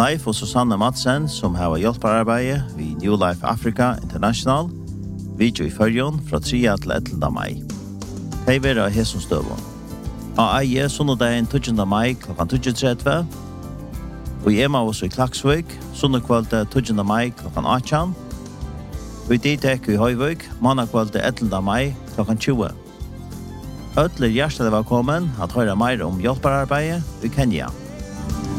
Leif og Susanne Madsen, som har hjelparbeid ved New Life Africa International, video i Førjon fra 3. til 11. mai. Hei vera hesson støvun. Av eie sunnodagen 20. mai kl. 20:30, og i Emmaus i Klaksvik, sunnekvalde 20. mai kl. 18, og i Ditek i Høyvik, mannakvalde 11. mai kl. 20. Ødler hjertelig velkommen at høre mer om hjelpararbeidet i Kenya.